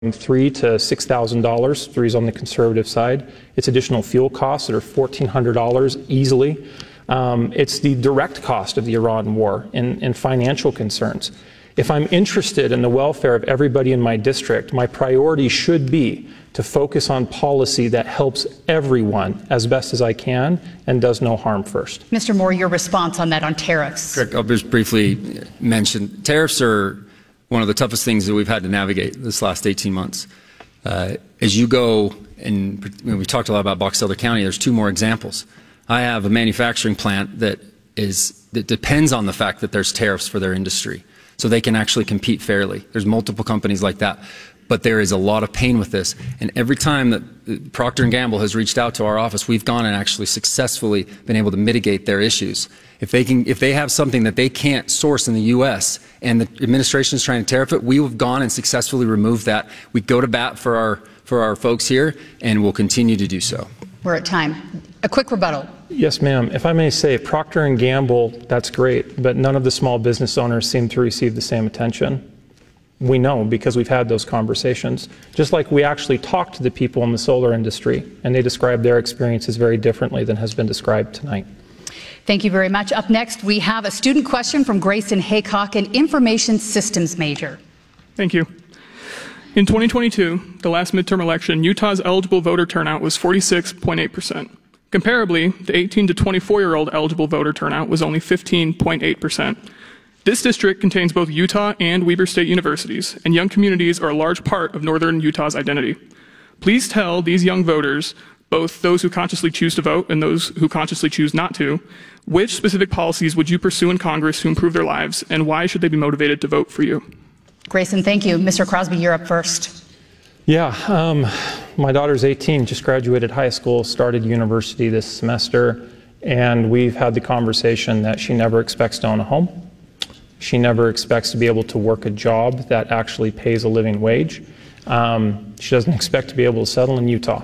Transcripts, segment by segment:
$3,000 to $6,000. Three's on the conservative side. It's additional fuel costs that are $1,400 easily. It's the direct cost of the Iran war and financial concerns. If I'm interested in the welfare of everybody in my district, my priority should be to focus on policy that helps everyone as best as I can and does no harm first. Mr. Moore, your response on that, on tariffs. Correct. I'll just briefly mention tariffs are one of the toughest things that we've had to navigate this last 18 months. As you go, and we talked a lot about Box Elder County, there's two more examples. I have a manufacturing plant that depends on the fact that there's tariffs for their industry, so they can actually compete fairly. There's multiple companies like that. But there is a lot of pain with this. And every time that Procter & Gamble has reached out to our office, we've gone and actually successfully been able to mitigate their issues. If they have something that they can't source in the U.S. and the administration is trying to tariff it, we have gone and successfully removed that. We go to bat for our folks here, and we'll continue to do so. We're at time. A quick rebuttal. Yes, ma'am. If I may say, Procter & Gamble, that's great, but none of the small business owners seem to receive the same attention. We know because we've had those conversations. Just like we actually talked to the people in the solar industry, and they describe their experiences very differently than has been described tonight. Thank you very much. Up next, we have a student question from Grayson Haycock, an information systems major. Thank you. In 2022, the last midterm election, Utah's eligible voter turnout was 46.8%. Comparably, the 18 to 24-year-old eligible voter turnout was only 15.8%. This district contains both Utah and Weber State universities, and young communities are a large part of northern Utah's identity. Please tell these young voters, both those who consciously choose to vote and those who consciously choose not to, which specific policies would you pursue in Congress to improve their lives, and why should they be motivated to vote for you? Grayson, thank you. Mr. Crosby, you're up first. Yeah, my daughter's 18, just graduated high school, started university this semester, and we've had the conversation that she never expects to own a home. She never expects to be able to work a job that actually pays a living wage. She doesn't expect to be able to settle in Utah.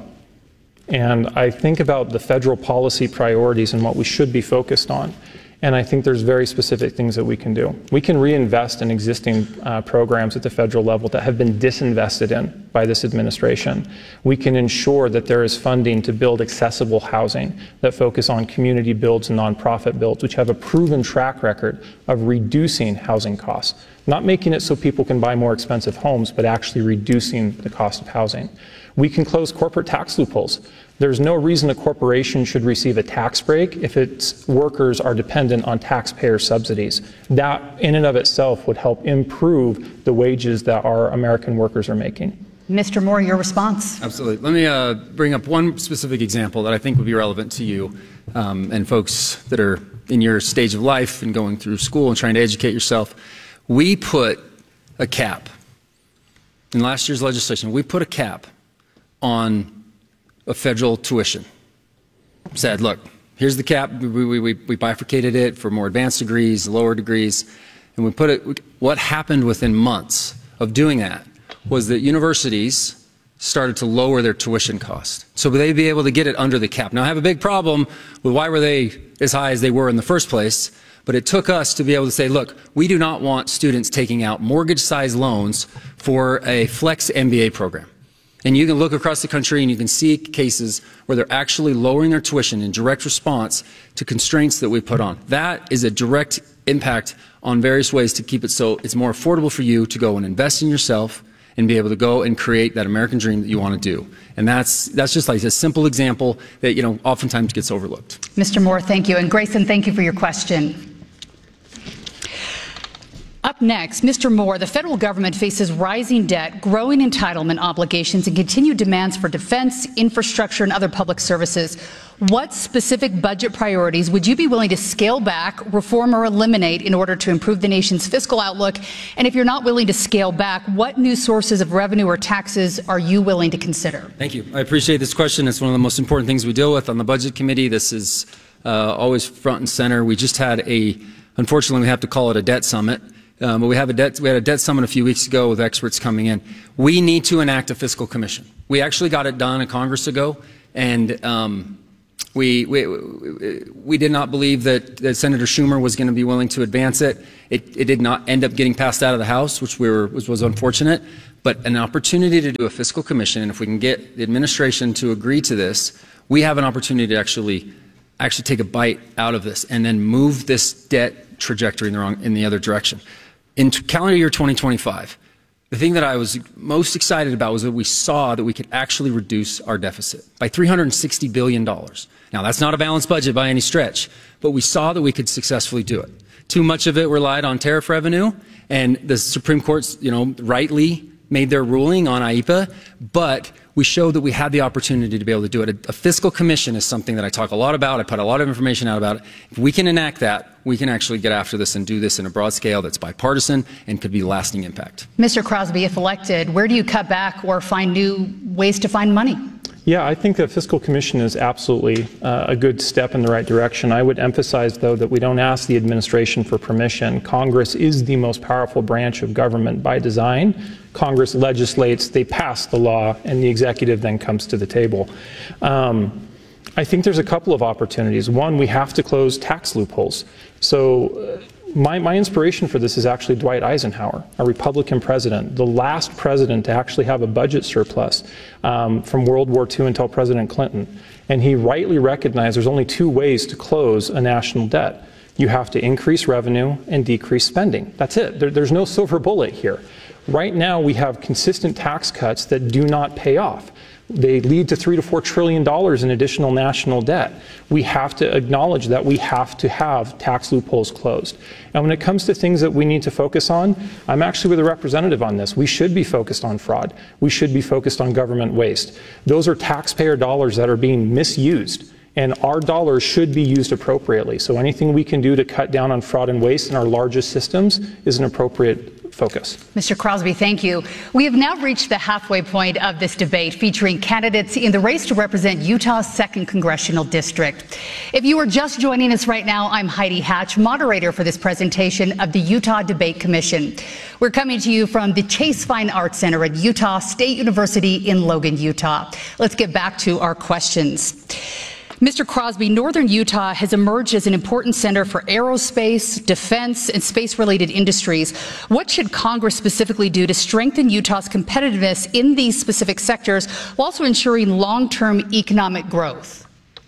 And I think about the federal policy priorities and what we should be focused on. And I think there's very specific things that we can do. We can reinvest in existing programs at the federal level that have been disinvested in by this administration. We can ensure that there is funding to build accessible housing that focus on community builds and nonprofit builds, which have a proven track record of reducing housing costs. Not making it so people can buy more expensive homes, but actually reducing the cost of housing. We can close corporate tax loopholes. There's no reason a corporation should receive a tax break if its workers are dependent on taxpayer subsidies. That in and of itself would help improve the wages that our American workers are making. Mr. Moore, your response. Absolutely. Let me bring up one specific example that I think would be relevant to you and folks that are in your stage of life and going through school and trying to educate yourself. We put a cap in last year's legislation. We put a cap on a federal tuition. Said, look, here's the cap. We bifurcated it for more advanced degrees, lower degrees, and we put it. What happened within months of doing that was that universities started to lower their tuition cost, so they'd be able to get it under the cap. Now, I have a big problem with why were they as high as they were in the first place, but it took us to be able to say, look, we do not want students taking out mortgage-sized loans for a flex MBA program. And you can look across the country and you can see cases where they're actually lowering their tuition in direct response to constraints that we put on. That is a direct impact on various ways to keep it so it's more affordable for you to go and invest in yourself and be able to go and create that American dream that you want to do. And that's just like a simple example that, you know, oftentimes gets overlooked. Mr. Moore, thank you. And Grayson, thank you for your question. Up next, Mr. Moore, the federal government faces rising debt, growing entitlement obligations, and continued demands for defense, infrastructure, and other public services. What specific budget priorities would you be willing to scale back, reform, or eliminate in order to improve the nation's fiscal outlook? And if you're not willing to scale back, what new sources of revenue or taxes are you willing to consider? Thank you. I appreciate this question. It's one of the most important things we deal with on the Budget Committee. This is always front and center. We just had unfortunately, we have to call it a debt summit. But we had a debt summit a few weeks ago with experts coming in. We need to enact a fiscal commission. We actually got it done in Congress ago, and we did not believe that Senator Schumer was going to be willing to advance it. It did not end up getting passed out of the House, which was unfortunate. but an opportunity to do a fiscal commission, and if we can get the administration to agree to this, we have an opportunity to actually take a bite out of this and then move this debt trajectory in the other direction. In calendar year 2025, the thing that I was most excited about was that we saw that we could actually reduce our deficit by $360 billion. Now, that's not a balanced budget by any stretch, but we saw that we could successfully do it. Too much of it relied on tariff revenue, and the Supreme Court's, rightly made their ruling on IEPA, but we showed that we had the opportunity to be able to do it. A fiscal commission is something that I talk a lot about. I put a lot of information out about it. If we can enact that, we can actually get after this and do this in a broad scale that's bipartisan and could be lasting impact. Mr. Crosby, if elected, where do you cut back or find new ways to find money? Yeah, I think the fiscal commission is absolutely a good step in the right direction. I would emphasize, though, that we don't ask the administration for permission. Congress is the most powerful branch of government by design. Congress legislates, they pass the law, and the executive then comes to the table. I think there's a couple of opportunities. One, we have to close tax loopholes. So my inspiration for this is actually Dwight Eisenhower, a Republican president, the last president to actually have a budget surplus from World War II until President Clinton. And he rightly recognized there's only two ways to close a national debt. You have to increase revenue and decrease spending. That's it. There's no silver bullet here. Right now, we have consistent tax cuts that do not pay off. They lead to $3 to $4 trillion in additional national debt. We have to acknowledge that we have to have tax loopholes closed. And when it comes to things that we need to focus on, I'm actually with a representative on this. We should be focused on fraud. We should be focused on government waste. Those are taxpayer dollars that are being misused, and our dollars should be used appropriately. So anything we can do to cut down on fraud and waste in our largest systems is an appropriate focus. Mr. Crosby, thank you. We have now reached the halfway point of this debate featuring candidates in the race to represent Utah's 2nd Congressional District. If you are just joining us right now, I'm Heidi Hatch, moderator for this presentation of the Utah Debate Commission. We're coming to you from the Chase Fine Arts Center at Utah State University in Logan, Utah. Let's get back to our questions. Mr. Crosby, Northern Utah has emerged as an important center for aerospace, defense, and space-related industries. What should Congress specifically do to strengthen Utah's competitiveness in these specific sectors while also ensuring long-term economic growth?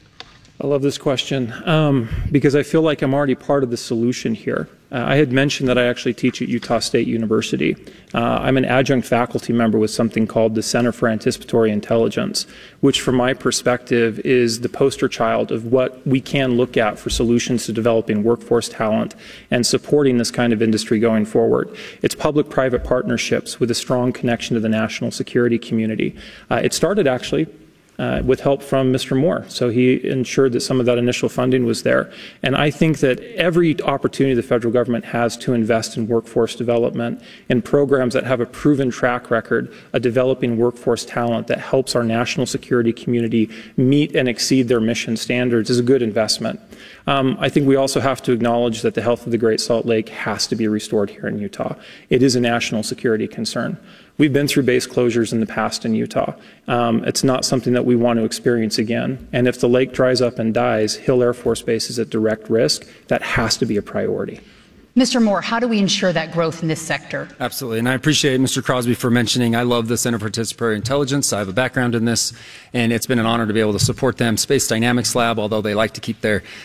I love this question because I feel like I'm already part of the solution here. I had mentioned that I actually teach at Utah State University. I'm an adjunct faculty member with something called the Center for Anticipatory Intelligence, which from my perspective is the poster child of what we can look at for solutions to developing workforce talent and supporting this kind of industry going forward. It's public-private partnerships with a strong connection to the national security community. It started actually with help from Mr. Moore. So he ensured that some of that initial funding was there. And I think that every opportunity the federal government has to invest in workforce development and programs that have a proven track record of developing workforce talent that helps our national security community meet and exceed their mission standards is a good investment. I think we also have to acknowledge that the health of the Great Salt Lake has to be restored here in Utah. It is a national security concern. We've been through base closures in the past in Utah. It's not something that we want to experience again. And if the lake dries up and dies, Hill Air Force Base is at direct risk. That has to be a priority. Mr. Moore, how do we ensure that growth in this sector? Absolutely, and I appreciate Mr. Crosby for mentioning I love the Center for Anticipatory Intelligence. I have a background in this, and it's been an honor to be able to support them. Space Dynamics Lab, although they like to keep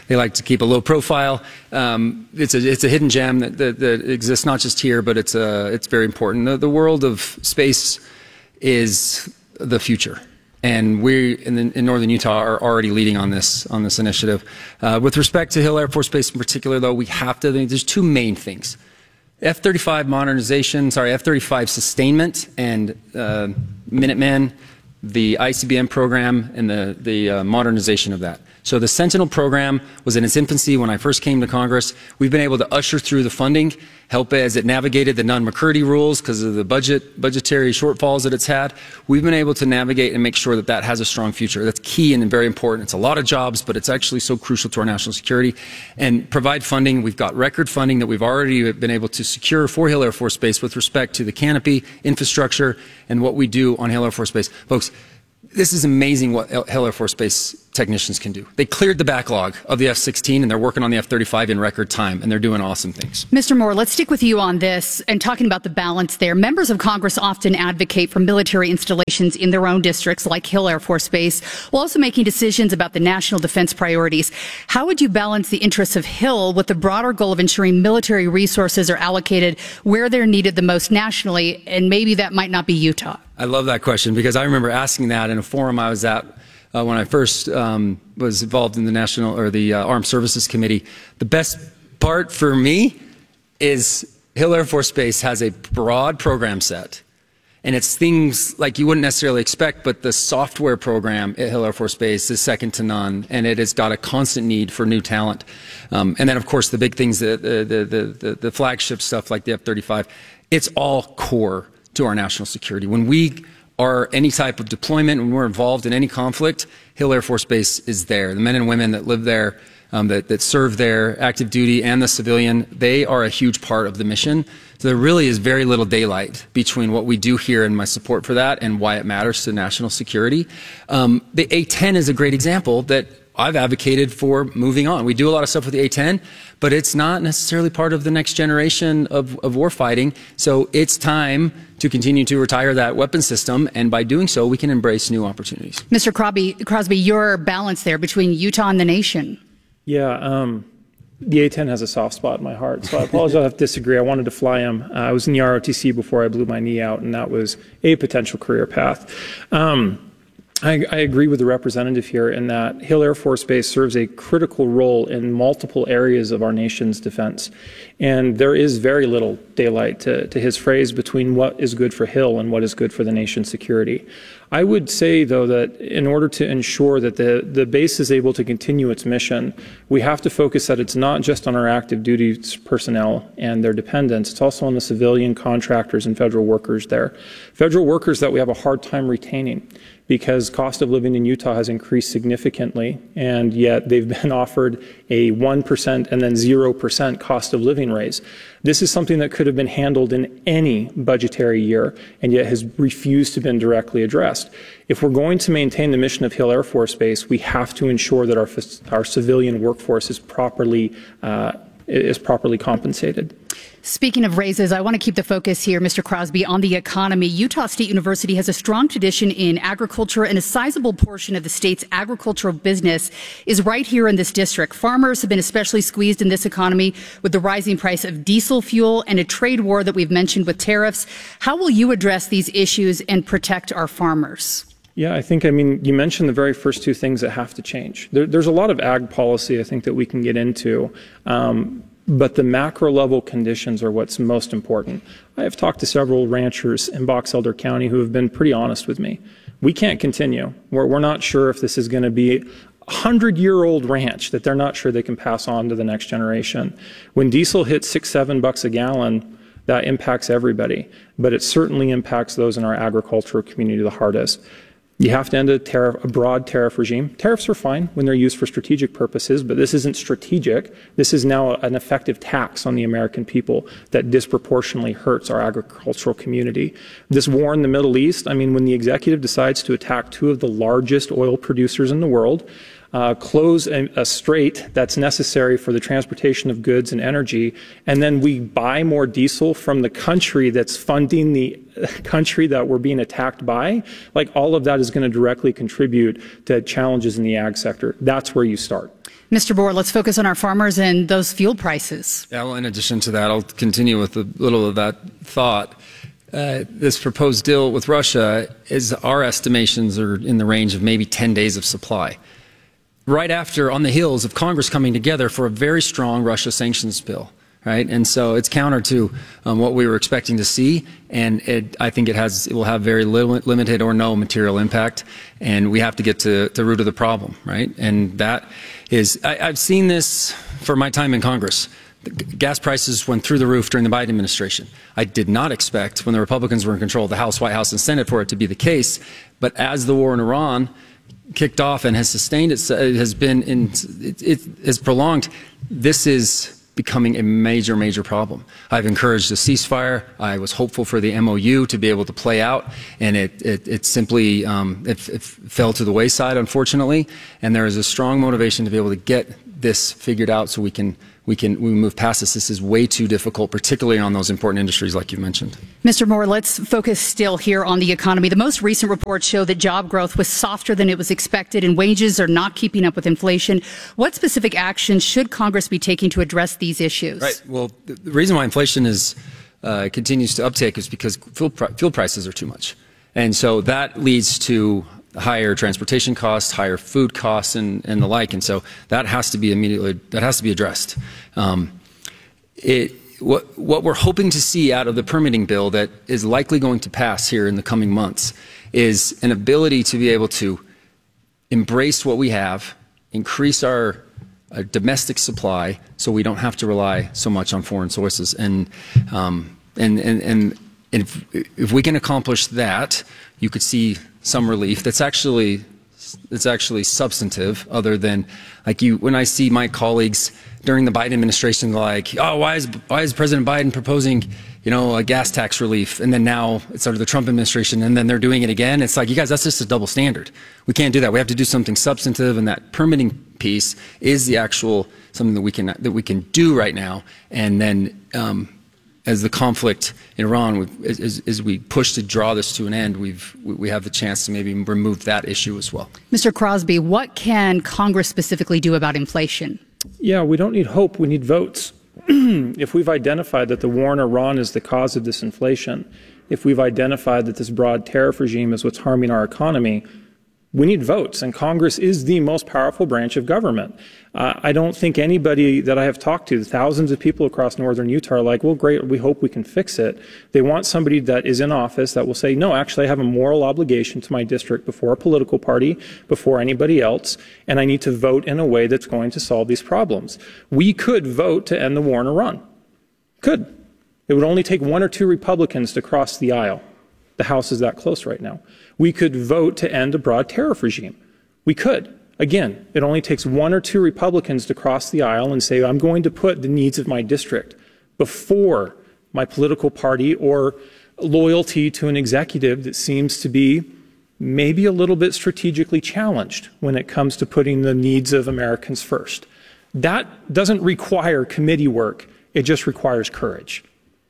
a low profile, it's a hidden gem that exists not just here, but it's very important. The world of space is the future. And we in Northern Utah are already leading on this initiative. With respect to Hill Air Force Base in particular, though, we have to think there's two main things. F-35 sustainment and Minuteman, the ICBM program, and the modernization of that. So the Sentinel program was in its infancy when I first came to Congress. We've been able to usher through the funding, help as it navigated the Nunn-McCurdy rules because of the budgetary shortfalls that it's had. We've been able to navigate and make sure that that has a strong future. That's key and very important. It's a lot of jobs, but it's actually so crucial to our national security. And provide funding. We've got record funding that we've already been able to secure for Hill Air Force Base with respect to the canopy, infrastructure, and what we do on Hill Air Force Base. Folks, this is amazing what Hill Air Force Base technicians can do. They cleared the backlog of the F-16 and they're working on the F-35 in record time, and they're doing awesome things. Mr. Moore, let's stick with you on this and talking about the balance there. Members of Congress often advocate for military installations in their own districts, like Hill Air Force Base, while also making decisions about the national defense priorities. How would you balance the interests of Hill with the broader goal of ensuring military resources are allocated where they're needed the most nationally, and maybe that might not be Utah? I love that question because I remember asking that in a forum I was at when I first was involved in the National or the Armed Services Committee. The best part for me is Hill Air Force Base has a broad program set. And it's things like you wouldn't necessarily expect, but the software program at Hill Air Force Base is second to none, and it has got a constant need for new talent. And then, of course, the big things, the flagship stuff like the F-35, it's all core to our national security. When we are any type of deployment, when we're involved in any conflict, Hill Air Force Base is there. The men and women that live there, that serve there, active duty and the civilian, they are a huge part of the mission. So there really is very little daylight between what we do here and my support for that and why it matters to national security. The A-10 is a great example that I've advocated for moving on. We do a lot of stuff with the A-10, but it's not necessarily part of the next generation of warfighting. So it's time to continue to retire that weapon system, and by doing so, we can embrace new opportunities. Mr. Crosby, your balance there between Utah and the nation. Yeah, the A-10 has a soft spot in my heart, so I apologize if I disagree. I wanted to fly him. I was in the ROTC before I blew my knee out, and that was a potential career path. I agree with the representative here in that Hill Air Force Base serves a critical role in multiple areas of our nation's defense. And there is very little daylight, to his phrase, between what is good for Hill and what is good for the nation's security. I would say, though, that in order to ensure that the base is able to continue its mission, we have to focus that it's not just on our active duty personnel and their dependents, it's also on the civilian contractors and federal workers there. Federal workers that we have a hard time retaining, because cost of living in Utah has increased significantly, and yet they've been offered a 1% and then 0% cost of living raise. This is something that could have been handled in any budgetary year, and yet has refused to be directly addressed. If we're going to maintain the mission of Hill Air Force Base, we have to ensure that our civilian workforce is properly compensated. Speaking of raises, I want to keep the focus here, Mr. Crosby, on the economy. Utah State University has a strong tradition in agriculture, and a sizable portion of the state's agricultural business is right here in this district. Farmers have been especially squeezed in this economy with the rising price of diesel fuel and a trade war that we've mentioned with tariffs. How will you address these issues and protect our farmers? Yeah, I mean, you mentioned the very first two things that have to change. There's a lot of ag policy, I think, that we can get into. But the macro level conditions are what's most important. I have talked to several ranchers in Box Elder County who have been pretty honest with me. We can't continue. We're not sure if this is going to be a 100-year-old ranch that they're not sure they can pass on to the next generation. When diesel hits $6-7 a gallon, that impacts everybody, but it certainly impacts those in our agricultural community the hardest. You have to end a broad tariff regime. Tariffs are fine when they're used for strategic purposes, but this isn't strategic. This is now an effective tax on the American people that disproportionately hurts our agricultural community. This war in the Middle East, I mean, when the executive decides to attack two of the largest oil producers in the world, close a strait that's necessary for the transportation of goods and energy, and then we buy more diesel from the country that's funding the country that we're being attacked by, like all of that is going to directly contribute to challenges in the ag sector. That's where you start. Mr. Moore, let's focus on our farmers and those fuel prices. Yeah, well, in addition to that, I'll continue with a little of that thought. This proposed deal with Russia is, our estimations are in the range of maybe 10 days of supply. Right after, on the heels of Congress coming together for a very strong Russia sanctions bill, right? And so it's counter to what we were expecting to see, and I think it will have very limited or no material impact, and we have to get to the root of the problem, right? And that is, I've seen this for my time in Congress. The gas prices went through the roof during the Biden administration. I did not expect, when the Republicans were in control of the House, White House, and Senate, for it to be the case, but as the war in Iran kicked off and has sustained, it has prolonged. This is becoming a major, major problem. I've encouraged a ceasefire. I was hopeful for the MOU to be able to play out, and it simply it fell to the wayside, unfortunately. And there is a strong motivation to be able to get this figured out so we move past this. This is way too difficult, particularly on those important industries like you mentioned. Mr. Moore, let's focus still here on the economy. The most recent reports show that job growth was softer than it was expected and wages are not keeping up with inflation. What specific actions should Congress be taking to address these issues? Right. Well, the reason why inflation continues to uptake is because fuel prices are too much. And so that leads to higher transportation costs, higher food costs, and the like, and so that has to be addressed. What we're hoping to see out of the permitting bill that is likely going to pass here in the coming months is an ability to be able to embrace what we have, increase our domestic supply, so we don't have to rely so much on foreign sources, and if we can accomplish that, you could see some relief that's actually substantive, other than when I see my colleagues during the Biden administration like, oh, why is President Biden proposing a gas tax relief, and then now it's under the Trump administration and then they're doing it again. It's like, you guys, that's just a double standard. We can't do that. We have to do something substantive, and that permitting piece is the actual something that we can do right now. And then as the conflict in Iran, as we push to draw this to an end, we have the chance to maybe remove that issue as well. Mr. Crosby, what can Congress specifically do about inflation? Yeah, we don't need hope, we need votes. If we've identified that the war in Iran is the cause of this inflation, if we've identified that this broad tariff regime is what's harming our economy, we need votes, and Congress is the most powerful branch of government. I don't think anybody that I have talked to, thousands of people across northern Utah, are like, well, great, we hope we can fix it. They want somebody that is in office that will say, no, actually, I have a moral obligation to my district before a political party, before anybody else, and I need to vote in a way that's going to solve these problems. We could vote to end the war in Iran. Could. It would only take one or two Republicans to cross the aisle. The House is that close right now. We could vote to end a broad tariff regime. We could. Again, it only takes one or two Republicans to cross the aisle and say, I'm going to put the needs of my district before my political party or loyalty to an executive that seems to be maybe a little bit strategically challenged when it comes to putting the needs of Americans first. That doesn't require committee work. It just requires courage.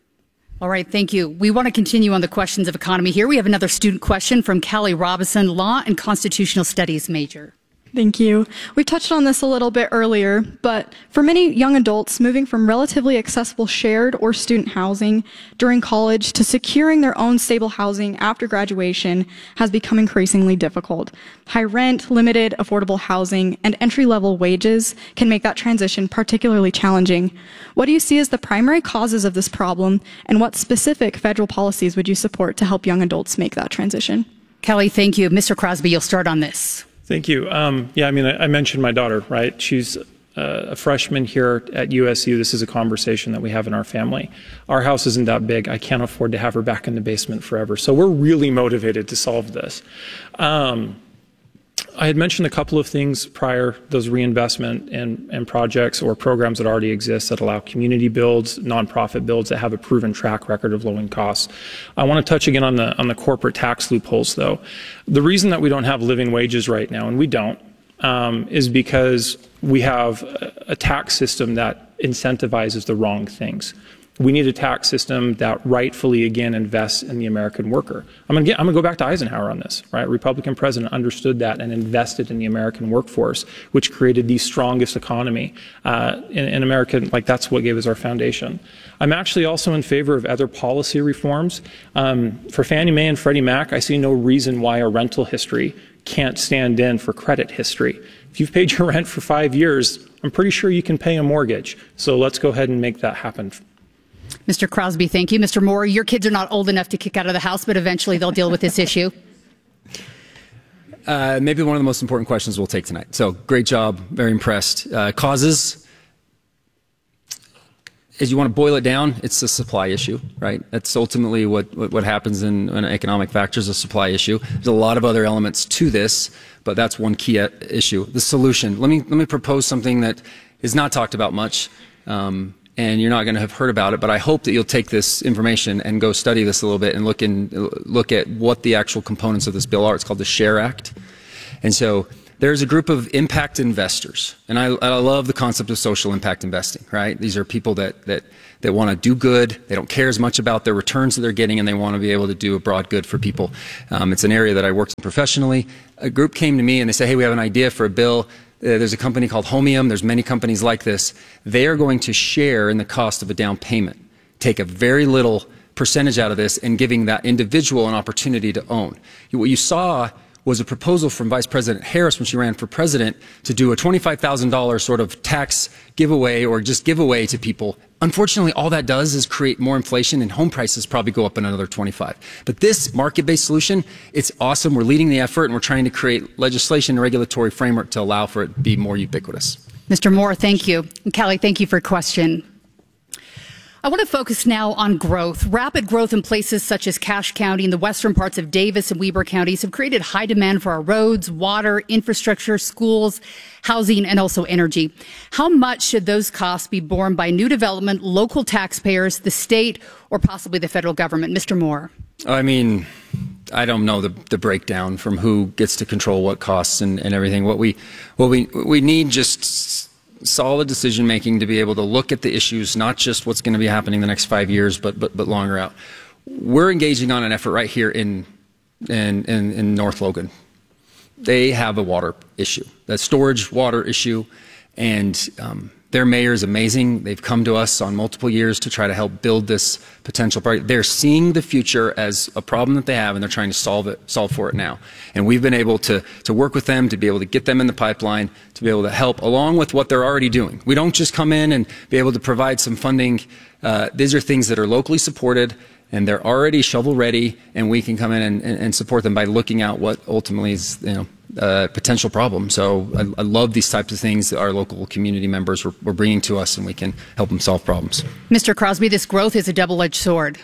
All right, thank you. We want to continue on the questions of economy here. We have another student question from Callie Robinson, Law and Constitutional Studies major. Thank you. We touched on this a little bit earlier, but for many young adults, moving from relatively accessible shared or student housing during college to securing their own stable housing after graduation has become increasingly difficult. High rent, limited affordable housing, and entry-level wages can make that transition particularly challenging. What do you see as the primary causes of this problem, and what specific federal policies would you support to help young adults make that transition? Kelly, thank you. Mr. Crosby, you'll start on this. Thank you. Yeah, I mean, I mentioned my daughter, right? She's a freshman here at USU. This is a conversation that we have in our family. Our house isn't that big. I can't afford to have her back in the basement forever. So we're really motivated to solve this. I had mentioned a couple of things prior, those reinvestment and projects or programs that already exist that allow community builds, nonprofit builds that have a proven track record of lowering costs. I want to touch again on the corporate tax loopholes, though. The reason that we don't have living wages right now, and we don't, is because we have a tax system that incentivizes the wrong things. We need a tax system that rightfully, again, invests in the American worker. I'm going to go back to Eisenhower on this, right? Republican president understood that and invested in the American workforce, which created the strongest economy in America. Like, that's what gave us our foundation. I'm actually also in favor of other policy reforms. For Fannie Mae and Freddie Mac, I see no reason why a rental history can't stand in for credit history. If you've paid your rent for 5 years, I'm pretty sure you can pay a mortgage. So let's go ahead and make that happen. Mr. Crosby, thank you. Mr. Moore, your kids are not old enough to kick out of the house, but eventually they'll deal with this issue. Maybe one of the most important questions we'll take tonight. So great job. Very impressed. Causes, as you want to boil it down, it's a supply issue, right? That's ultimately what happens in economic factors, a supply issue. There's a lot of other elements to this, but that's one key issue. The solution. Let me propose something that is not talked about much. and you're not going to have heard about it, but I hope that you'll take this information and go study this a little bit and look at what the actual components of this bill are. It's called the SHARE Act. And so there's a group of impact investors, and I love the concept of social impact investing, right? These are people that want to do good. They don't care as much about their returns that they're getting, and they want to be able to do a broad good for people. It's an area that I worked in professionally. A group came to me and they said, hey, we have an idea for a bill. There's a company called Homium. There's many companies like this. They are going to share in the cost of a down payment, take a very little percentage out of this, and giving that individual an opportunity to own. What you saw was a proposal from Vice President Harris when she ran for president to do a $25,000 sort of tax giveaway or just giveaway to people. Unfortunately, all that does is create more inflation, and home prices probably go up another 25. But this market-based solution, it's awesome. We're leading the effort, and we're trying to create legislation and regulatory framework to allow for it to be more ubiquitous. Mr. Moore, thank you. And Callie, thank you for your question. I want to focus now on growth. Rapid growth in places such as Cache County and the western parts of Davis and Weber counties have created high demand for our roads, water, infrastructure, schools, housing, and also energy. How much should those costs be borne by new development, local taxpayers, the state, or possibly the federal government? Mr. Moore. I mean, I don't know the breakdown from who gets to control what costs and everything. What we need just solid decision making to be able to look at the issues, not just what's going to be happening the next 5 years, but longer out. We're engaging on an effort right here in North Logan. They have a water issue, that storage water issue, and their mayor is amazing. They've come to us on multiple years to try to help build this potential project. They're seeing the future as a problem that they have, and they're trying to solve for it now. And we've been able to work with them to be able to get them in the pipeline, to be able to help along with what they're already doing. We don't just come in and be able to provide some funding. These are things that are locally supported, and they're already shovel ready, and we can come in and support them by looking at what ultimately is, potential problem. So I love these types of things that our local community members were bringing to us, and we can help them solve problems. Mr. Crosby, this growth is a double-edged sword.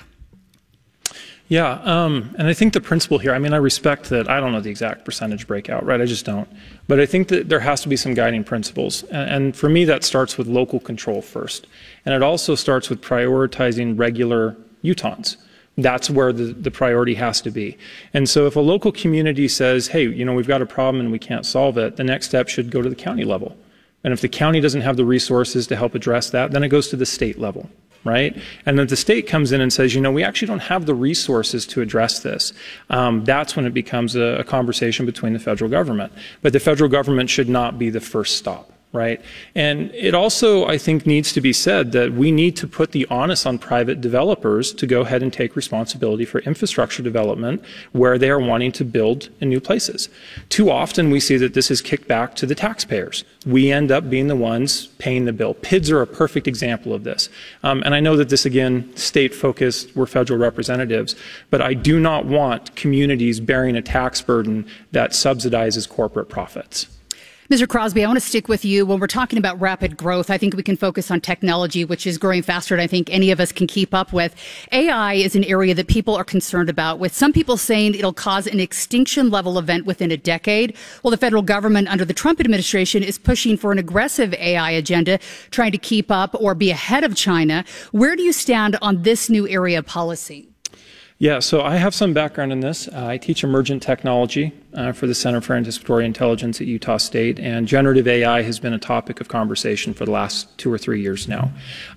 Yeah, and I think the principle here, I mean, I respect that. I don't know the exact percentage breakout, right? I just don't. But I think that there has to be some guiding principles. And for me, that starts with local control first. And it also starts with prioritizing regular Utahns. That's where the priority has to be. And so if a local community says, hey, we've got a problem and we can't solve it, the next step should go to the county level. And if the county doesn't have the resources to help address that, then it goes to the state level, right? And then the state comes in and says, we actually don't have the resources to address this. That's when it becomes a conversation between the federal government. But the federal government should not be the first stop. Right? And it also, I think, needs to be said that we need to put the onus on private developers to go ahead and take responsibility for infrastructure development where they are wanting to build in new places. Too often we see that this is kicked back to the taxpayers. We end up being the ones paying the bill. PIDs are a perfect example of this. And I know that this, again, state-focused, we're federal representatives, but I do not want communities bearing a tax burden that subsidizes corporate profits. Mr. Crosby, I want to stick with you. When we're talking about rapid growth, I think we can focus on technology, which is growing faster than I think any of us can keep up with. AI is an area that people are concerned about, with some people saying it'll cause an extinction-level event within a decade. Well, the federal government under the Trump administration is pushing for an aggressive AI agenda, trying to keep up or be ahead of China. Where do you stand on this new area of policy? Yeah, so I have some background in this. I teach emergent technology for the Center for Anticipatory Intelligence at Utah State, and generative AI has been a topic of conversation for the last 2 or 3 years now.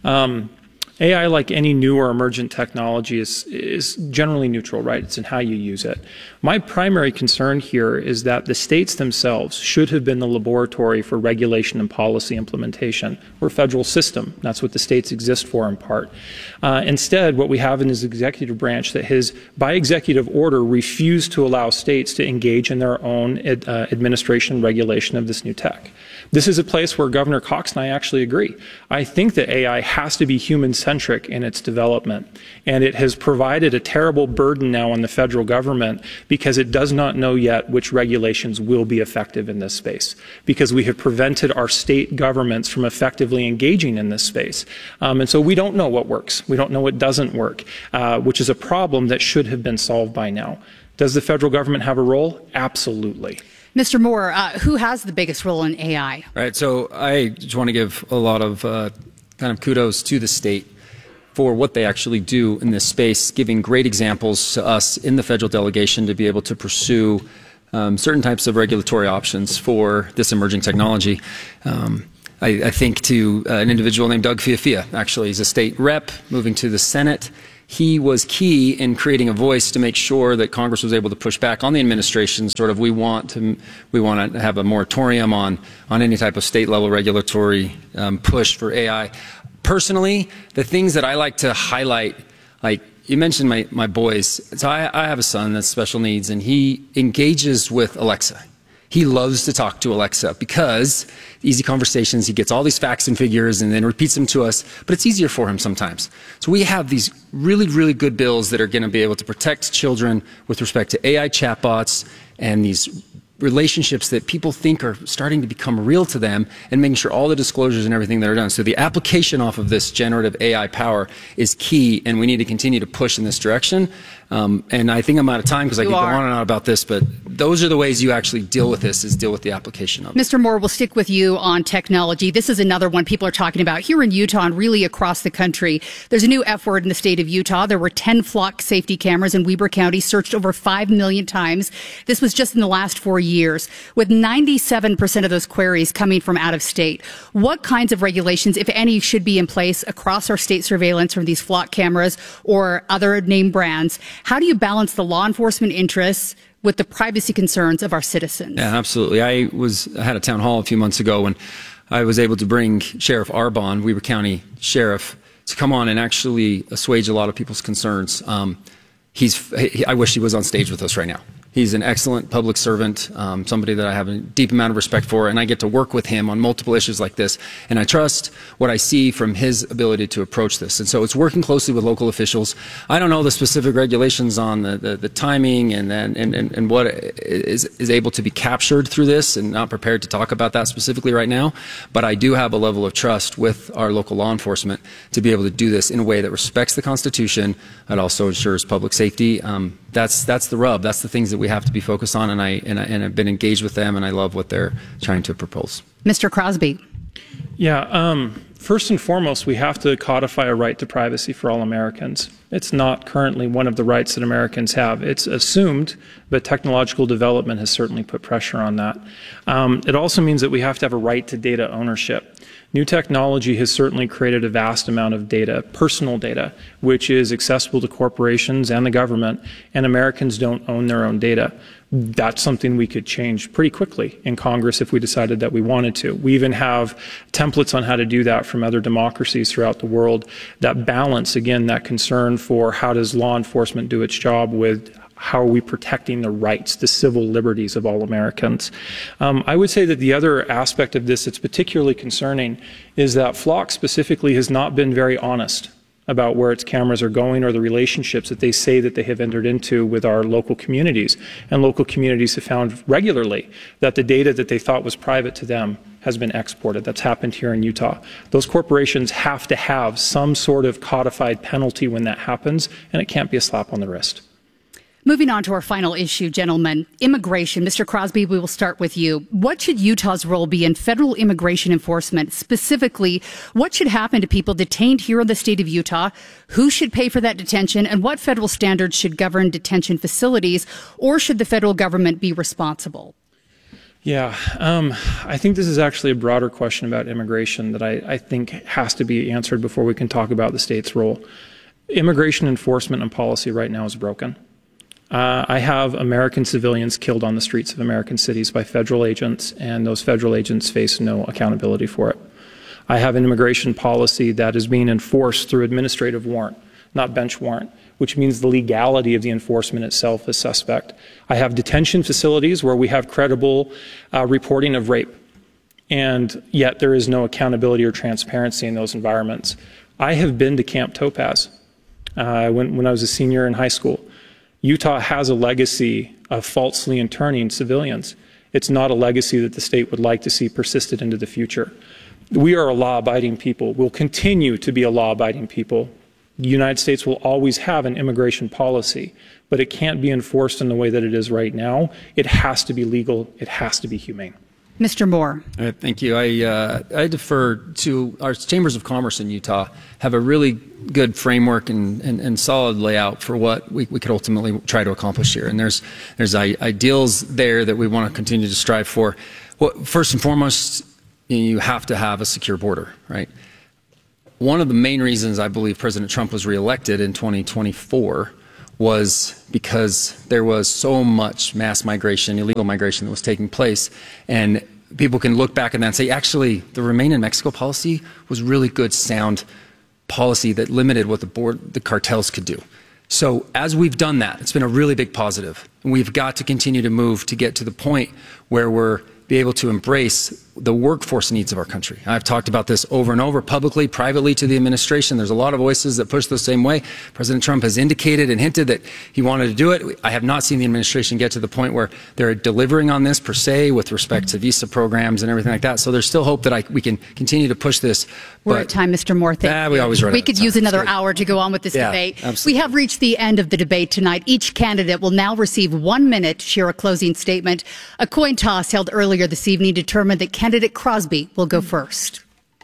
AI, like any new or emergent technology, is generally neutral, right? It's in how you use it. My primary concern here is that the states themselves should have been the laboratory for regulation and policy implementation. We're a federal system. That's what the states exist for in part. Instead, what we have in his executive branch that has, by executive order, refused to allow states to engage in their own administration and regulation of this new tech. This is a place where Governor Cox and I actually agree. I think that AI has to be human-centric in its development, and it has provided a terrible burden now on the federal government because it does not know yet which regulations will be effective in this space, because we have prevented our state governments from effectively engaging in this space. And so we don't know what works. We don't know what doesn't work, which is a problem that should have been solved by now. Does the federal government have a role? Absolutely. Mr. Moore, who has the biggest role in AI? Right. So I just want to give a lot of kind of kudos to the state for what they actually do in this space, giving great examples to us in the federal delegation to be able to pursue certain types of regulatory options for this emerging technology. I think to an individual named Doug Fiafia, actually. He's a state rep moving to the Senate. He was key in creating a voice to make sure that Congress was able to push back on the administration. Sort of, we want to have a moratorium on any type of state level regulatory push for AI. Personally, the things that I like to highlight, like you mentioned my boys. So I have a son that's special needs, and he engages with Alexa. He loves to talk to Alexa because easy conversations, he gets all these facts and figures and then repeats them to us, but it's easier for him sometimes. So we have these really, really good bills that are going to be able to protect children with respect to AI chatbots and these relationships that people think are starting to become real to them, and making sure all the disclosures and everything that are done. So the application off of this generative AI power is key, and we need to continue to push in this direction. And I think I'm out of time because I could go on and on about this, but those are the ways you actually deal with this, is deal with the application of it. Mr. Moore, we'll stick with you on technology. This is another one people are talking about here in Utah and really across the country. There's a new F word in the state of Utah. There were 10 flock safety cameras in Weber County, searched over 5 million times. This was just in the last 4 years, with 97% of those queries coming from out of state. What kinds of regulations, if any, should be in place across our state surveillance from these flock cameras or other name brands? How do you balance the law enforcement interests with the privacy concerns of our citizens? Yeah, absolutely. I had a town hall a few months ago, and I was able to bring Sheriff Arbonne, Weber County Sheriff, to come on and actually assuage a lot of people's concerns. I wish he was on stage with us right now. He's an excellent public servant, somebody that I have a deep amount of respect for, and I get to work with him on multiple issues like this. And I trust what I see from his ability to approach this. And so it's working closely with local officials. I don't know the specific regulations on the timing and what is able to be captured through this, and not prepared to talk about that specifically right now. But I do have a level of trust with our local law enforcement to be able to do this in a way that respects the Constitution and also ensures public safety. That's the rub. That's the things that we have to be focused on, and I've been engaged with them, and I love what they're trying to propose. Mr. Crosby. Yeah, first and foremost, we have to codify a right to privacy for all Americans. It's not currently one of the rights that Americans have. It's assumed, but technological development has certainly put pressure on that. It also means that we have to have a right to data ownership. New technology has certainly created a vast amount of data, personal data, which is accessible to corporations and the government, and Americans don't own their own data. That's something we could change pretty quickly in Congress if we decided that we wanted to. We even have templates on how to do that from other democracies throughout the world that balance, again, that concern for how does law enforcement do its job with how are we protecting the rights, the civil liberties of all Americans. I would say that the other aspect of this that's particularly concerning is that Flock specifically has not been very honest about where its cameras are going or the relationships that they say that they have entered into with our local communities. And local communities have found regularly that the data that they thought was private to them has been exported. That's happened here in Utah. Those corporations have to have some sort of codified penalty when that happens, and it can't be a slap on the wrist. Moving on to our final issue, gentlemen, immigration. Mr. Crosby, we will start with you. What should Utah's role be in federal immigration enforcement? Specifically, what should happen to people detained here in the state of Utah? Who should pay for that detention? And what federal standards should govern detention facilities? Or should the federal government be responsible? Yeah, I think this is actually a broader question about immigration that I think has to be answered before we can talk about the state's role. Immigration enforcement and policy right now is broken. I have American civilians killed on the streets of American cities by federal agents, and those federal agents face no accountability for it. I have an immigration policy that is being enforced through administrative warrant, not bench warrant, which means the legality of the enforcement itself is suspect. I have detention facilities where we have credible reporting of rape, and yet there is no accountability or transparency in those environments. I have been to Camp Topaz when I was a senior in high school. Utah has a legacy of falsely interning civilians. It's not a legacy that the state would like to see persisted into the future. We are a law-abiding people. We'll continue to be a law-abiding people. The United States will always have an immigration policy, but it can't be enforced in the way that it is right now. It has to be legal. It has to be humane. Mr. Moore. All right, thank you. I defer to our chambers of commerce in Utah have a really good framework and solid layout for what we could ultimately try to accomplish here. And there's ideals there that we want to continue to strive for. Well, first and foremost, you have to have a secure border, right? One of the main reasons I believe President Trump was reelected in 2024 was because there was so much mass migration, illegal migration that was taking place. And people can look back at that and say, actually, the Remain in Mexico policy was really good, sound policy that limited what the cartels could do. So as we've done that, it's been a really big positive. And we've got to continue to move to get to the point where we're be able to embrace the workforce needs of our country. I've talked about this over and over, publicly, privately to the administration. There's a lot of voices that push the same way. President Trump has indicated and hinted that he wanted to do it. I have not seen the administration get to the point where they're delivering on this per se with respect to visa programs and everything like that. So there's still hope that we can continue to push this. We're at time, Mr. Moore. Thank you. We always run out of could time. use another hour to go on with this debate. Absolutely. We have reached the end of the debate tonight. Each candidate will now receive 1 minute to share a closing statement. A coin toss held earlier this evening determined that candidate Crosby will go first.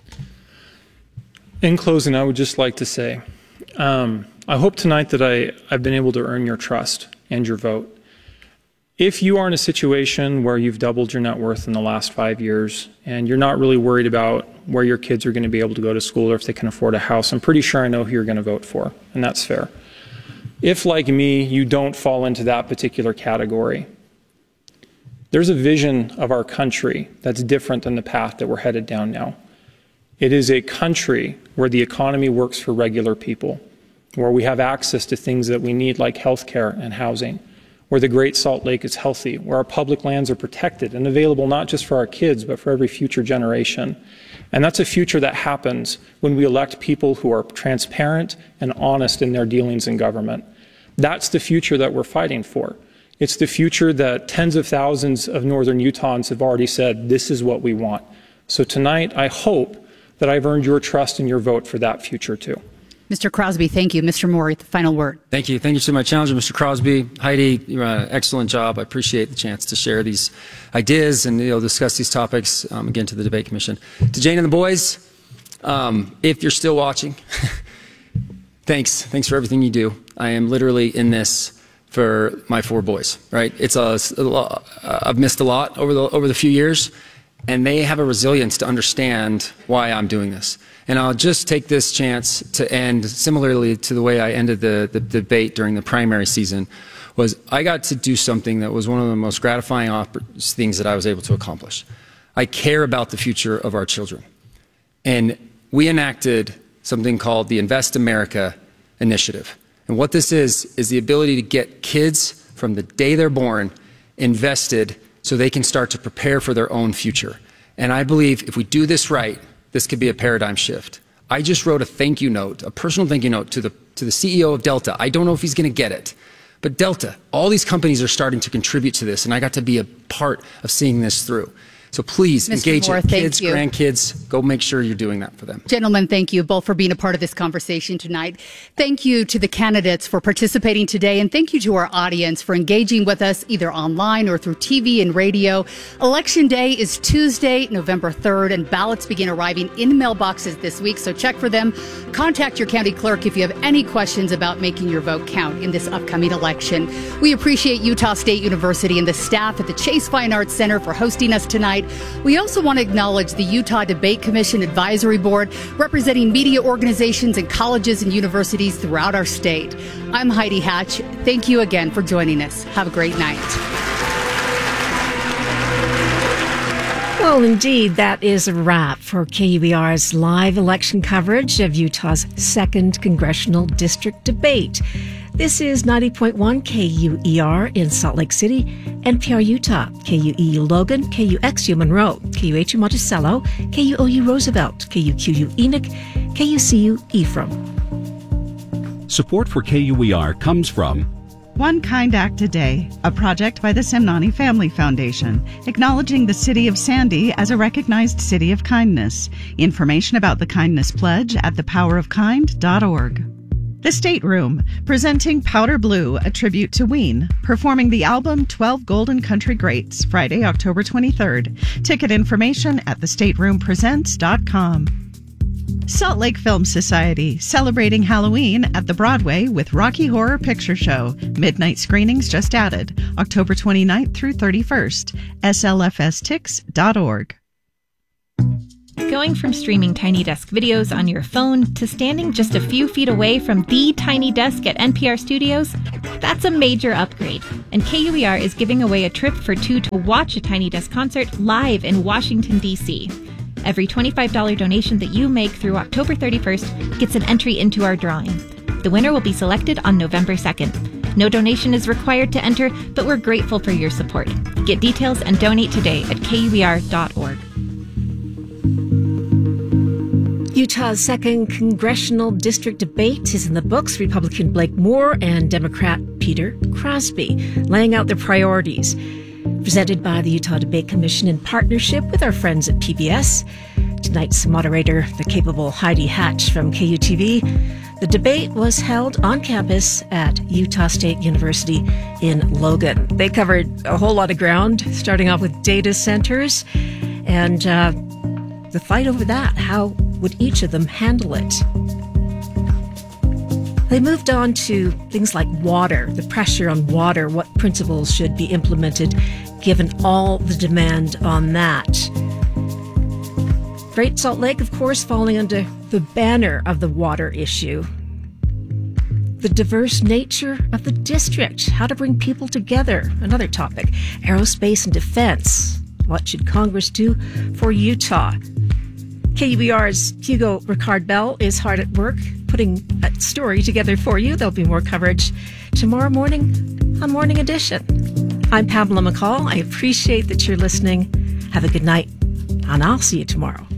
In closing, I would just like to say, I hope tonight that I've been able to earn your trust and your vote. If you are in a situation where you've doubled your net worth in the last 5 years and you're not really worried about where your kids are going to be able to go to school or if they can afford a house, I'm pretty sure I know who you're going to vote for, and that's fair. If, like me, you don't fall into that particular category, there's a vision of our country that's different than the path that we're headed down now. It is a country where the economy works for regular people, where we have access to things that we need like healthcare and housing, where the Great Salt Lake is healthy, where our public lands are protected and available not just for our kids, but for every future generation. And that's a future that happens when we elect people who are transparent and honest in their dealings in government. That's the future that we're fighting for. It's the future that tens of thousands of Northern Utahns have already said, this is what we want. So tonight, I hope that I've earned your trust and your vote for that future too. Mr. Crosby, thank you. Mr. Moore, the final word. Thank you. Thank you to my challenger, Mr. Crosby. Heidi, you run an excellent job. I appreciate the chance to share these ideas and discuss these topics again to the Debate Commission. To Jane and the boys, if you're still watching, thanks. Thanks for everything you do. I am literally in this for my 4 boys. Right? It's I've missed a lot over the few years, and they have a resilience to understand why I'm doing this. And I'll just take this chance to end similarly to the way I ended the debate during the primary season. Was I got to do something that was one of the most gratifying things that I was able to accomplish. I care about the future of our children. And we enacted something called the Invest America Initiative. And what this is the ability to get kids from the day they're born invested so they can start to prepare for their own future. And I believe if we do this right, this could be a paradigm shift. I just wrote a thank you note, a personal thank you note to the CEO of Delta. I don't know if he's going to get it, but Delta, all these companies are starting to contribute to this, and I got to be a part of seeing this through. So please engage your kids, grandkids. Go make sure you're doing that for them. Gentlemen, thank you both for being a part of this conversation tonight. Thank you to the candidates for participating today, and thank you to our audience for engaging with us either online or through TV and radio. Election Day is Tuesday, November 3rd, and ballots begin arriving in mailboxes this week, so check for them. Contact your county clerk if you have any questions about making your vote count in this upcoming election. We appreciate Utah State University and the staff at the Chase Fine Arts Center for hosting us tonight. We also want to acknowledge the Utah Debate Commission Advisory Board, representing media organizations and colleges and universities throughout our state. I'm Heidi Hatch. Thank you again for joining us. Have a great night. Well, indeed, that is a wrap for KUER's live election coverage of Utah's 2nd Congressional District Debate. This is 90.1 KUER in Salt Lake City, NPR Utah, KUEU Logan, KUXU Monroe, KUHU Monticello, KUOU Roosevelt, KUQU Enoch, KUCU Ephraim. Support for KUER comes from One Kind Act a Day, a project by the Semnani Family Foundation, acknowledging the city of Sandy as a recognized city of kindness. Information about the Kindness Pledge at thepowerofkind.org. The State Room, presenting Powder Blue, a tribute to Ween, performing the album 12 Golden Country Greats, Friday, October 23rd. Ticket information at thestateroompresents.com. Salt Lake Film Society, celebrating Halloween at the Broadway with Rocky Horror Picture Show. Midnight screenings just added, October 29th through 31st. slfstix.org. Going from streaming Tiny Desk videos on your phone to standing just a few feet away from the Tiny Desk at NPR Studios, that's a major upgrade. And KUER is giving away a trip for two to watch a Tiny Desk concert live in Washington, D.C. Every $25 donation that you make through October 31st gets an entry into our drawing. The winner will be selected on November 2nd. No donation is required to enter, but we're grateful for your support. Get details and donate today at KUER.org. Utah's 2nd congressional district debate is in the books. Republican Blake Moore and Democrat Peter Crosby laying out their priorities. Presented by the Utah Debate Commission in partnership with our friends at PBS. Tonight's moderator, the capable Heidi Hatch from KUTV. The debate was held on campus at Utah State University in Logan. They covered a whole lot of ground, starting off with data centers and the fight over that. How would each of them handle it? They moved on to things like water, the pressure on water, what principles should be implemented given all the demand on that. Great Salt Lake, of course, falling under the banner of the water issue. The diverse nature of the district, how to bring people together, another topic. Aerospace and defense, what should Congress do for Utah? KUER's Hugo Ricard-Bell is hard at work putting a story together for you. There'll be more coverage tomorrow morning on Morning Edition. I'm Pamela McCall. I appreciate that you're listening. Have a good night, and I'll see you tomorrow.